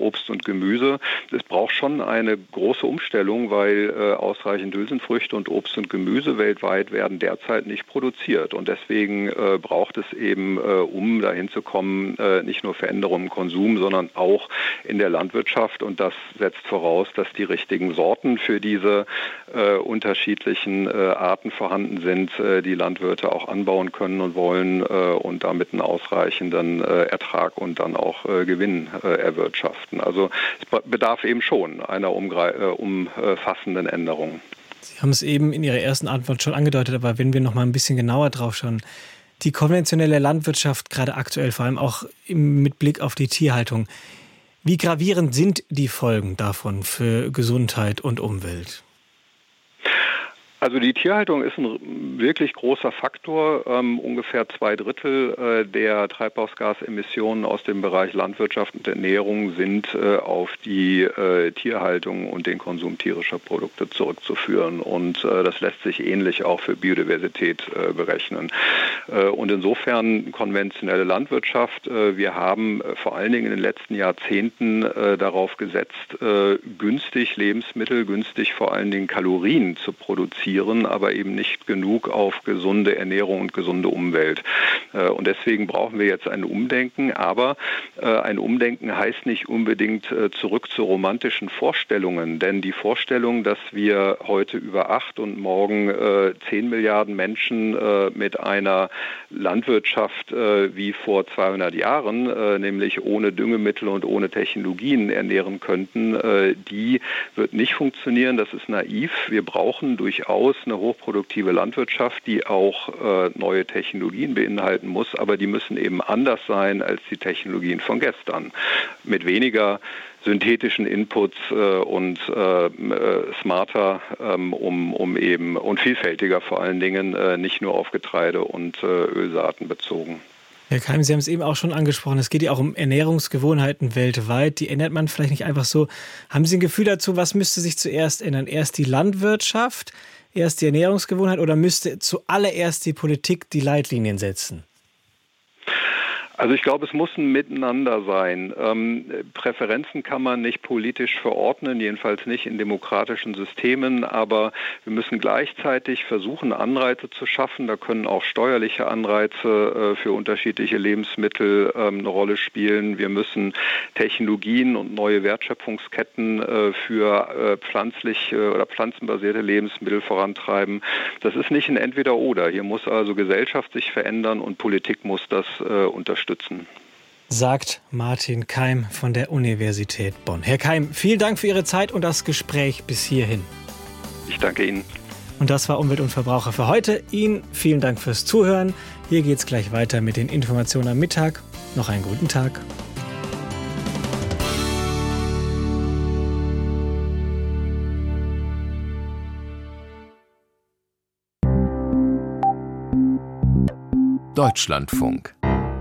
Obst und Gemüse. Es braucht schon eine große Umstellung, weil ausreichend Hülsenfrüchte und Obst und Gemüse weltweit werden derzeit nicht produziert. Und deswegen braucht es eben, um dahin zu kommen, nicht nur Veränderungen im Konsum, sondern auch in der Landwirtschaft. Und das setzt voraus, dass die richtigen Sorten für diese unterschiedlichen Arten vorhanden sind, die Landwirte auch anbauen können und wollen und damit einen ausreichenden Ertrag und dann auch Gewinn erwirtschaften. Also es bedarf eben schon einer umfassenden Änderung. Sie haben es eben in Ihrer ersten Antwort schon angedeutet, aber wenn wir noch mal ein bisschen genauer drauf schauen, die konventionelle Landwirtschaft, gerade aktuell vor allem auch mit Blick auf die Tierhaltung, wie gravierend sind die Folgen davon für Gesundheit und Umwelt? Also die Tierhaltung ist ein wirklich großer Faktor. Ungefähr 2/3 der Treibhausgasemissionen aus dem Bereich Landwirtschaft und Ernährung sind auf die Tierhaltung und den Konsum tierischer Produkte zurückzuführen. Und das lässt sich ähnlich auch für Biodiversität berechnen. Und insofern konventionelle Landwirtschaft. Wir haben vor allen Dingen in den letzten Jahrzehnten darauf gesetzt, günstig Lebensmittel, günstig vor allen Dingen Kalorien zu produzieren, aber eben nicht genug auf gesunde Ernährung und gesunde Umwelt. Und deswegen brauchen wir jetzt ein Umdenken. Aber ein Umdenken heißt nicht unbedingt zurück zu romantischen Vorstellungen. Denn die Vorstellung, dass wir heute über 8 und morgen 10 Milliarden Menschen mit einer Landwirtschaft wie vor 200 Jahren, nämlich ohne Düngemittel und ohne Technologien ernähren könnten, die wird nicht funktionieren. Das ist naiv. Wir brauchen durchaus eine hochproduktive Landwirtschaft, die auch neue Technologien beinhalten muss, aber die müssen eben anders sein als die Technologien von gestern. Mit weniger synthetischen Inputs und smarter und vielfältiger vor allen Dingen, nicht nur auf Getreide und Ölsaaten bezogen. Herr Keim, Sie haben es eben auch schon angesprochen, es geht ja auch um Ernährungsgewohnheiten weltweit. Die ändert man vielleicht nicht einfach so. Haben Sie ein Gefühl dazu, was müsste sich zuerst ändern? Erst die Landwirtschaft, erst die Ernährungsgewohnheit oder müsste zuallererst die Politik die Leitlinien setzen? Also ich glaube, es muss ein Miteinander sein. Präferenzen kann man nicht politisch verordnen, jedenfalls nicht in demokratischen Systemen, aber wir müssen gleichzeitig versuchen, Anreize zu schaffen. Da können auch steuerliche Anreize für unterschiedliche Lebensmittel eine Rolle spielen. Wir müssen Technologien und neue Wertschöpfungsketten für pflanzliche oder pflanzenbasierte Lebensmittel vorantreiben. Das ist nicht ein Entweder-Oder. Hier muss also Gesellschaft sich verändern und Politik muss das unterstützen. Sagt Martin Keim von der Universität Bonn. Herr Keim, vielen Dank für Ihre Zeit und das Gespräch bis hierhin. Ich danke Ihnen. Und das war Umwelt und Verbraucher für heute. Ihnen vielen Dank fürs Zuhören. Hier geht's gleich weiter mit den Informationen am Mittag. Noch einen guten Tag. Deutschlandfunk.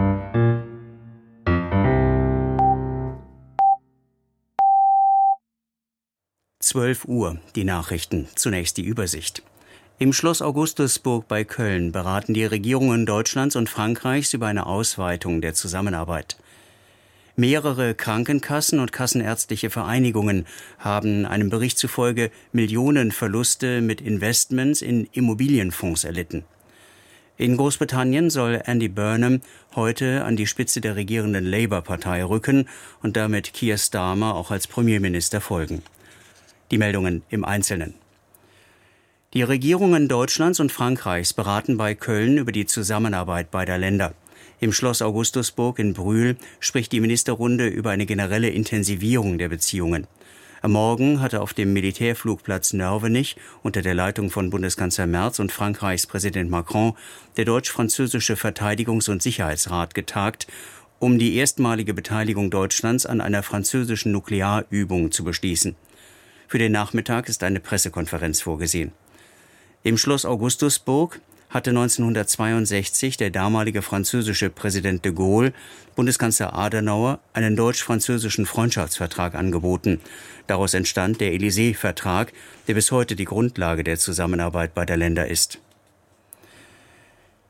Uhr, die Nachrichten. Zunächst die Übersicht. Im Schloss Augustusburg bei Köln beraten die Regierungen Deutschlands und Frankreichs über eine Ausweitung der Zusammenarbeit. Mehrere Krankenkassen und kassenärztliche Vereinigungen haben einem Bericht zufolge Millionenverluste mit Investments in Immobilienfonds erlitten. In Großbritannien soll Andy Burnham heute an die Spitze der regierenden Labour-Partei rücken und damit Keir Starmer auch als Premierminister folgen. Die Meldungen im Einzelnen. Die Regierungen Deutschlands und Frankreichs beraten bei Köln über die Zusammenarbeit beider Länder. Im Schloss Augustusburg in Brühl spricht die Ministerrunde über eine generelle Intensivierung der Beziehungen. Am Morgen hatte auf dem Militärflugplatz Nörvenich unter der Leitung von Bundeskanzler Merz und Frankreichs Präsident Macron der deutsch-französische Verteidigungs- und Sicherheitsrat getagt, um die erstmalige Beteiligung Deutschlands an einer französischen Nuklearübung zu beschließen. Für den Nachmittag ist eine Pressekonferenz vorgesehen. Im Schloss Augustusburg hatte 1962 der damalige französische Präsident de Gaulle Bundeskanzler Adenauer einen deutsch-französischen Freundschaftsvertrag angeboten. Daraus entstand der Élysée-Vertrag, der bis heute die Grundlage der Zusammenarbeit beider Länder ist.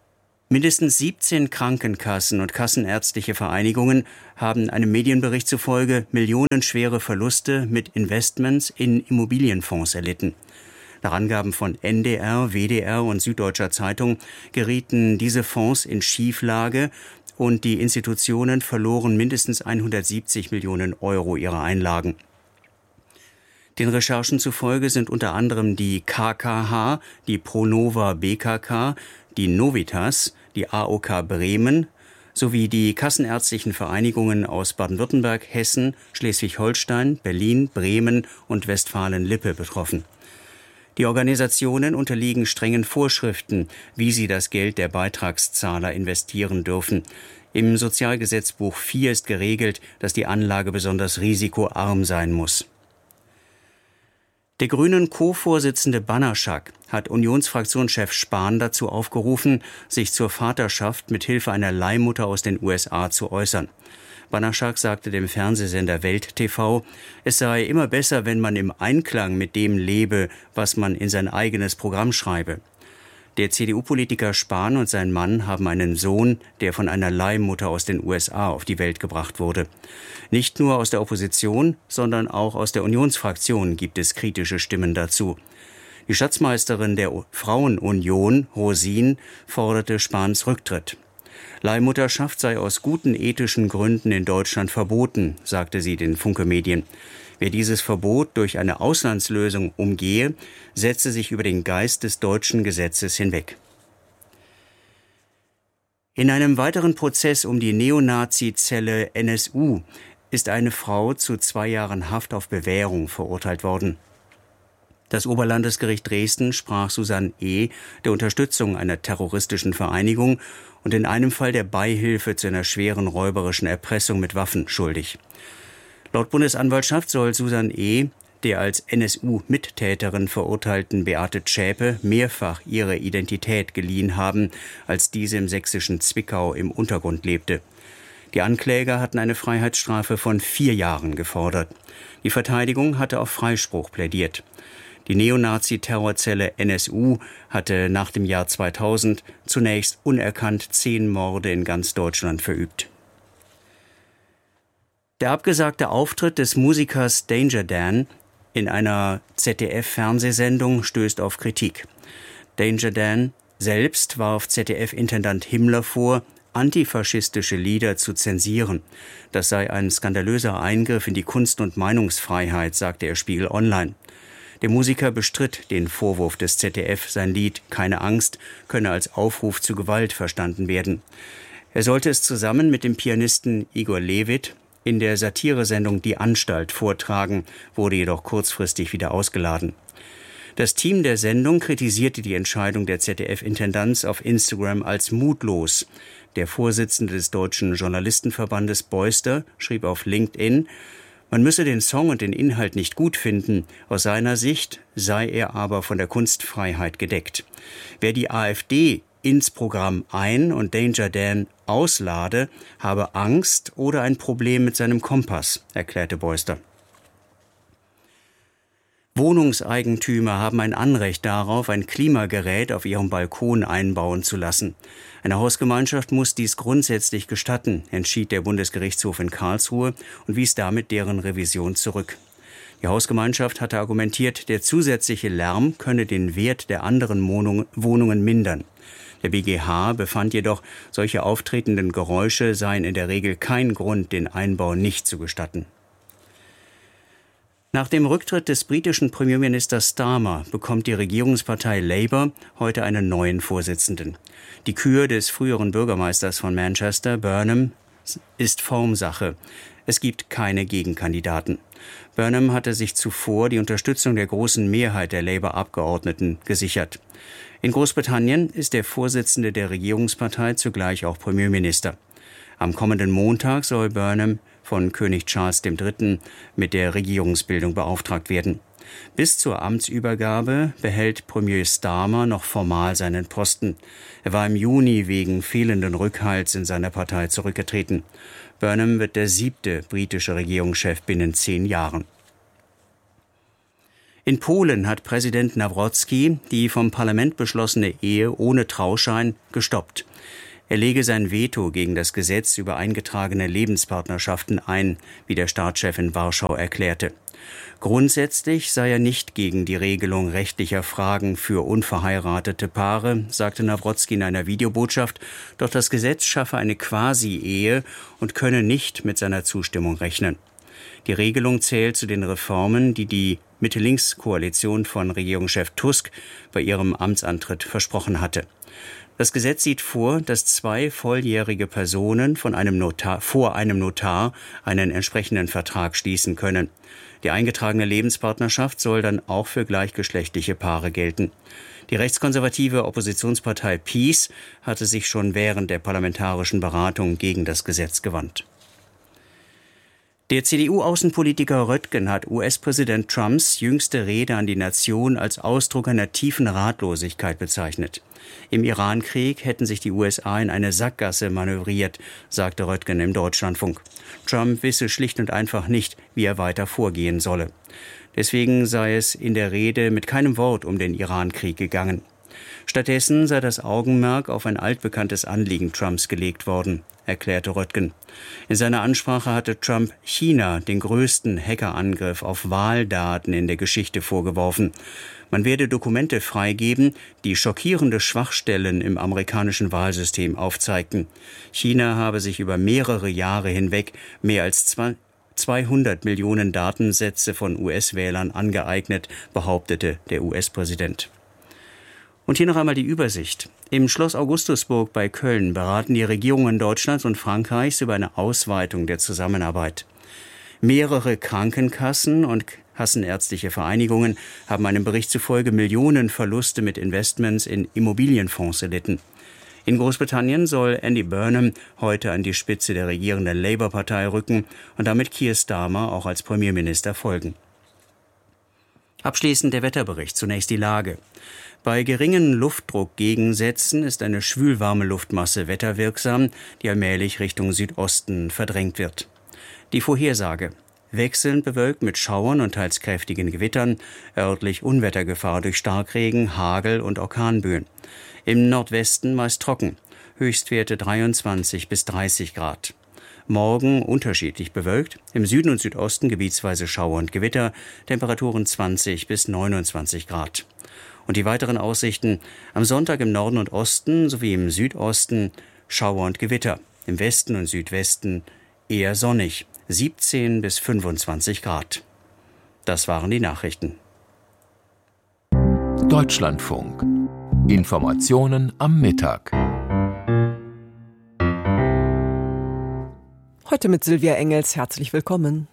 Mindestens 17 Krankenkassen und kassenärztliche Vereinigungen haben einem Medienbericht zufolge millionenschwere Verluste mit Investments in Immobilienfonds erlitten. Nach Angaben von NDR, WDR und Süddeutscher Zeitung gerieten diese Fonds in Schieflage und die Institutionen verloren mindestens 170 Millionen Euro ihrer Einlagen. Den Recherchen zufolge sind unter anderem die KKH, die Pronova BKK, die Novitas, die AOK Bremen sowie die kassenärztlichen Vereinigungen aus Baden-Württemberg, Hessen, Schleswig-Holstein, Berlin, Bremen und Westfalen-Lippe betroffen. Die Organisationen unterliegen strengen Vorschriften, wie sie das Geld der Beitragszahler investieren dürfen. Im Sozialgesetzbuch 4 ist geregelt, dass die Anlage besonders risikoarm sein muss. Der Grünen Co-Vorsitzende Banaszak hat Unionsfraktionschef Spahn dazu aufgerufen, sich zur Vaterschaft mit Hilfe einer Leihmutter aus den USA zu äußern. Banaszak sagte dem Fernsehsender Welt TV, es sei immer besser, wenn man im Einklang mit dem lebe, was man in sein eigenes Programm schreibe. Der CDU-Politiker Spahn und sein Mann haben einen Sohn, der von einer Leihmutter aus den USA auf die Welt gebracht wurde. Nicht nur aus der Opposition, sondern auch aus der Unionsfraktion gibt es kritische Stimmen dazu. Die Schatzmeisterin der Frauenunion, Rosin, forderte Spahns Rücktritt. Leihmutterschaft sei aus guten ethischen Gründen in Deutschland verboten, sagte sie den Funke Medien. Wer dieses Verbot durch eine Auslandslösung umgehe, setze sich über den Geist des deutschen Gesetzes hinweg. In einem weiteren Prozess um die Neonazi-Zelle NSU ist eine Frau zu 2 Jahren Haft auf Bewährung verurteilt worden. Das Oberlandesgericht Dresden sprach Susanne E. der Unterstützung einer terroristischen Vereinigung und in einem Fall der Beihilfe zu einer schweren räuberischen Erpressung mit Waffen schuldig. Laut Bundesanwaltschaft soll Susanne E. der als NSU-Mittäterin verurteilten Beate Zschäpe mehrfach ihre Identität geliehen haben, als diese im sächsischen Zwickau im Untergrund lebte. Die Ankläger hatten eine Freiheitsstrafe von 4 Jahren gefordert. Die Verteidigung hatte auf Freispruch plädiert. Die Neonazi-Terrorzelle NSU hatte nach dem Jahr 2000 zunächst unerkannt 10 Morde in ganz Deutschland verübt. Der abgesagte Auftritt des Musikers Danger Dan in einer ZDF-Fernsehsendung stößt auf Kritik. Danger Dan selbst warf ZDF-Intendant Himmler vor, antifaschistische Lieder zu zensieren. Das sei ein skandalöser Eingriff in die Kunst- und Meinungsfreiheit, sagte er Spiegel Online. Der Musiker bestritt den Vorwurf des ZDF, sein Lied »Keine Angst« könne als Aufruf zu Gewalt verstanden werden. Er sollte es zusammen mit dem Pianisten Igor Levit in der Satiresendung Die Anstalt vortragen, wurde jedoch kurzfristig wieder ausgeladen. Das Team der Sendung kritisierte die Entscheidung der ZDF-Intendanz auf Instagram als mutlos. Der Vorsitzende des Deutschen Journalistenverbandes Beuster schrieb auf LinkedIn, man müsse den Song und den Inhalt nicht gut finden, aus seiner Sicht sei er aber von der Kunstfreiheit gedeckt. Wer die AfD ins Programm ein- und Danger Dan auslade, habe Angst oder ein Problem mit seinem Kompass, erklärte Beuster. Wohnungseigentümer haben ein Anrecht darauf, ein Klimagerät auf ihrem Balkon einbauen zu lassen. Eine Hausgemeinschaft muss dies grundsätzlich gestatten, entschied der Bundesgerichtshof in Karlsruhe und wies damit deren Revision zurück. Die Hausgemeinschaft hatte argumentiert, der zusätzliche Lärm könne den Wert der anderen Wohnungen mindern. Der BGH befand jedoch, solche auftretenden Geräusche seien in der Regel kein Grund, den Einbau nicht zu gestatten. Nach dem Rücktritt des britischen Premierministers Starmer bekommt die Regierungspartei Labour heute einen neuen Vorsitzenden. Die Kür des früheren Bürgermeisters von Manchester, Burnham, ist Formsache. Es gibt keine Gegenkandidaten. Burnham hatte sich zuvor die Unterstützung der großen Mehrheit der Labour-Abgeordneten gesichert. In Großbritannien ist der Vorsitzende der Regierungspartei zugleich auch Premierminister. Am kommenden Montag soll Burnham von König Charles III. Mit der Regierungsbildung beauftragt werden. Bis zur Amtsübergabe behält Premier Starmer noch formal seinen Posten. Er war im Juni wegen fehlenden Rückhalts in seiner Partei zurückgetreten. Burnham wird der 7. britische Regierungschef binnen 10 Jahren. In Polen hat Präsident Nawrocki die vom Parlament beschlossene Ehe ohne Trauschein gestoppt. Er lege sein Veto gegen das Gesetz über eingetragene Lebenspartnerschaften ein, wie der Staatschef in Warschau erklärte. Grundsätzlich sei er nicht gegen die Regelung rechtlicher Fragen für unverheiratete Paare, sagte Nawrotzki in einer Videobotschaft, doch das Gesetz schaffe eine Quasi-Ehe und könne nicht mit seiner Zustimmung rechnen. Die Regelung zählt zu den Reformen, die die Mitte-Links-Koalition von Regierungschef Tusk bei ihrem Amtsantritt versprochen hatte. Das Gesetz sieht vor, dass 2 volljährige Personen vor einem Notar einen entsprechenden Vertrag schließen können. Die eingetragene Lebenspartnerschaft soll dann auch für gleichgeschlechtliche Paare gelten. Die rechtskonservative Oppositionspartei PiS hatte sich schon während der parlamentarischen Beratung gegen das Gesetz gewandt. Der CDU-Außenpolitiker Röttgen hat US-Präsident Trumps jüngste Rede an die Nation als Ausdruck einer tiefen Ratlosigkeit bezeichnet. Im Irankrieg hätten sich die USA in eine Sackgasse manövriert, sagte Röttgen im Deutschlandfunk. Trump wisse schlicht und einfach nicht, wie er weiter vorgehen solle. Deswegen sei es in der Rede mit keinem Wort um den Irankrieg gegangen. Stattdessen sei das Augenmerk auf ein altbekanntes Anliegen Trumps gelegt worden, erklärte Röttgen. In seiner Ansprache hatte Trump China den größten Hackerangriff auf Wahldaten in der Geschichte vorgeworfen. Man werde Dokumente freigeben, die schockierende Schwachstellen im amerikanischen Wahlsystem aufzeigten. China habe sich über mehrere Jahre hinweg mehr als 200 Millionen Datensätze von US-Wählern angeeignet, behauptete der US-Präsident. Und hier noch einmal die Übersicht. Im Schloss Augustusburg bei Köln beraten die Regierungen Deutschlands und Frankreichs über eine Ausweitung der Zusammenarbeit. Mehrere Krankenkassen und kassenärztliche Vereinigungen haben einem Bericht zufolge Millionen Verluste mit Investments in Immobilienfonds erlitten. In Großbritannien soll Andy Burnham heute an die Spitze der regierenden Labour-Partei rücken und damit Keir Starmer auch als Premierminister folgen. Abschließend der Wetterbericht, zunächst die Lage. Bei geringen Luftdruckgegensätzen ist eine schwülwarme Luftmasse wetterwirksam, die allmählich Richtung Südosten verdrängt wird. Die Vorhersage: wechselnd bewölkt mit Schauern und teils kräftigen Gewittern, örtlich Unwettergefahr durch Starkregen, Hagel und Orkanböen. Im Nordwesten meist trocken, Höchstwerte 23 bis 30 Grad. Morgen unterschiedlich bewölkt, im Süden und Südosten gebietsweise Schauer und Gewitter, Temperaturen 20 bis 29 Grad. Und die weiteren Aussichten: am Sonntag im Norden und Osten sowie im Südosten Schauer und Gewitter, im Westen und Südwesten eher sonnig, 17 bis 25 Grad. Das waren die Nachrichten. Deutschlandfunk. Informationen am Mittag. Heute mit Silvia Engels. Herzlich willkommen.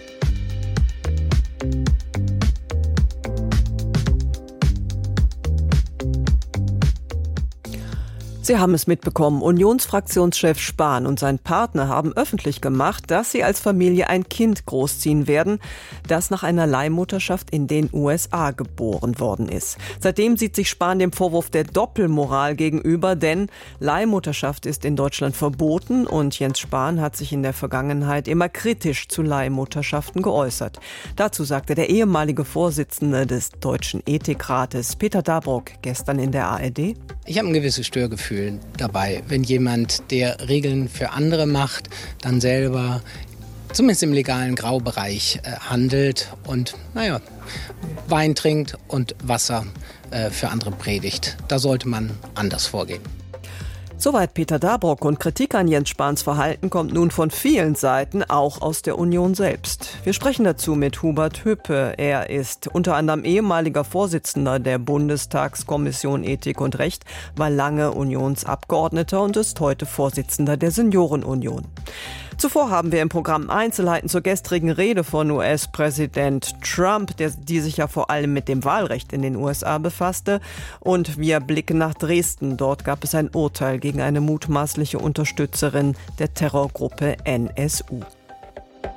Sie haben es mitbekommen, Unionsfraktionschef Spahn und sein Partner haben öffentlich gemacht, dass sie als Familie ein Kind großziehen werden, das nach einer Leihmutterschaft in den USA geboren worden ist. Seitdem sieht sich Spahn dem Vorwurf der Doppelmoral gegenüber, denn Leihmutterschaft ist in Deutschland verboten und Jens Spahn hat sich in der Vergangenheit immer kritisch zu Leihmutterschaften geäußert. Dazu sagte der ehemalige Vorsitzende des Deutschen Ethikrates, Peter Dabrock, gestern in der ARD: Ich habe ein gewisses Störgefühl dabei, wenn jemand, der Regeln für andere macht, dann selber zumindest im legalen Graubereich handelt und Wein trinkt und Wasser für andere predigt. Da sollte man anders vorgehen. Soweit Peter Dabrock, und Kritik an Jens Spahns Verhalten kommt nun von vielen Seiten, auch aus der Union selbst. Wir sprechen dazu mit Hubert Hüppe. Er ist unter anderem ehemaliger Vorsitzender der Bundestagskommission Ethik und Recht, war lange Unionsabgeordneter und ist heute Vorsitzender der Seniorenunion. Zuvor haben wir im Programm Einzelheiten zur gestrigen Rede von US-Präsident Trump, die sich ja vor allem mit dem Wahlrecht in den USA befasste. Und wir blicken nach Dresden. Dort gab es ein Urteil gegen eine mutmaßliche Unterstützerin der Terrorgruppe NSU.